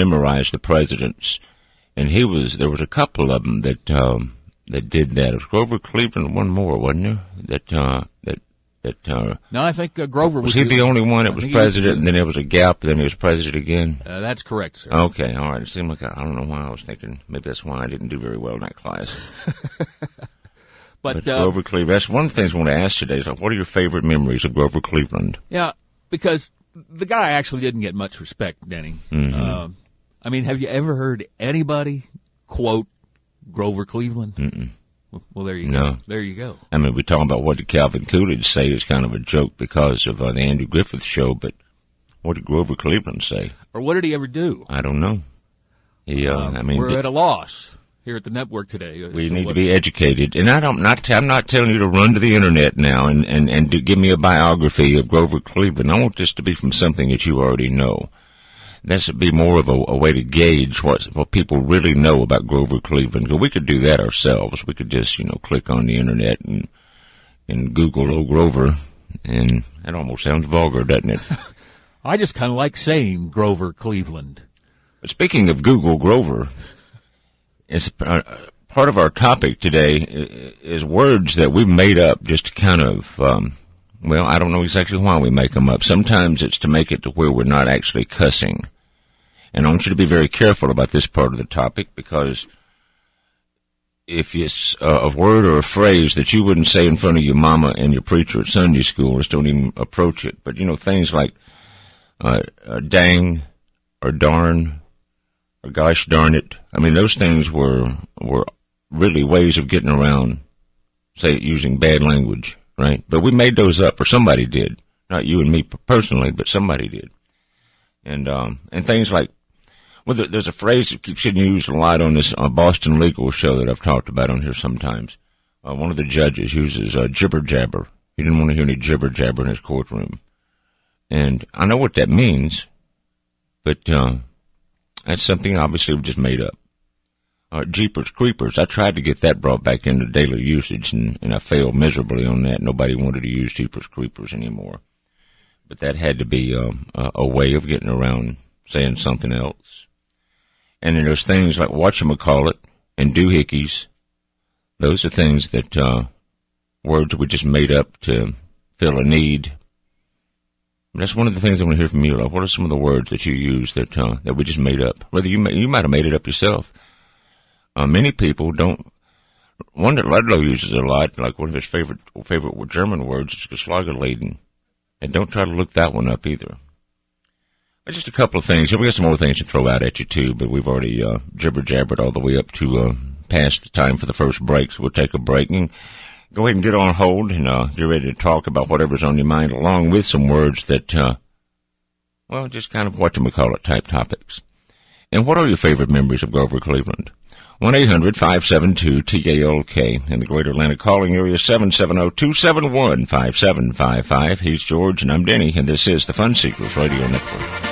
memorize the presidents. And there was a couple of them that did that. It was Grover Cleveland, one more, wasn't there? No, I think Grover was he the only one that was president, and then there was a gap, and then he was president again? That's correct, sir. Okay, all right. It seemed like I don't know why I was thinking. Maybe that's why I didn't do very well in that class. But Grover Cleveland. That's one of the things I want to ask today. Is like, what are your favorite memories of Grover Cleveland? Yeah, because the guy actually didn't get much respect, Denny. Mm-hmm. I mean, have you ever heard anybody quote Grover Cleveland? Mm-mm. Well, there you go. There you go. I mean, we're talking about what did Calvin Coolidge say is kind of a joke because of the Andrew Griffith show, but what did Grover Cleveland say? Or what did he ever do? I don't know. We're at a loss here at the network today. We need to be educated, and I'm not telling you to run to the internet now and give me a biography of Grover Cleveland. I want this to be from something that you already know. That should be more of a way to gauge what people really know about Grover Cleveland. Because we could do that ourselves. We could just, click on the internet and Google old Grover, and that almost sounds vulgar, doesn't it? I just kind of like saying Grover Cleveland. But speaking of Google Grover, it's part of our topic today is words that we've made up just to kind of, I don't know exactly why we make them up. Sometimes it's to make it to where we're not actually cussing. And I want you to be very careful about this part of the topic, because if it's a word or a phrase that you wouldn't say in front of your mama and your preacher at Sunday school, just don't even approach it. But, things like dang or darn or gosh darn it. I mean, those things were really ways of getting around, say, using bad language. Right, but we made those up, or somebody did. Not you and me personally, but somebody did. And things like, there's a phrase that keeps getting used a lot on this Boston Legal show that I've talked about on here sometimes. One of the judges uses jibber jabber. He didn't want to hear any jibber jabber in his courtroom, and I know what that means, but that's something obviously we just made up. Jeepers Creepers. I tried to get that brought back into daily usage, and I failed miserably on that. Nobody wanted to use Jeepers Creepers anymore. But that had to be a way of getting around saying something else. And then there's things like whatchamacallit and doohickeys. Those are things that words we just made up to fill a need. That's one of the things I want to hear from you. Like, what are some of the words that you use that we just made up? Whether you might have made it up yourself. Many people don't. One that Ludlow uses a lot, like one of his favorite German words, is Geschlagerleden. And don't try to look that one up either. But just a couple of things. We got some more things to throw out at you too, but we've already jibber-jabbered all the way up to past the time for the first break, so we'll take a break and go ahead and get on hold and get ready to talk about whatever's on your mind, along with some words that, just kind of whatchamacallit type topics. And what are your favorite memories of Grover Cleveland? 1-800-572-TALK. In the greater Atlanta calling area, 770-271-5755. He's George, and I'm Denny, and this is the Fun Seekers Radio Network.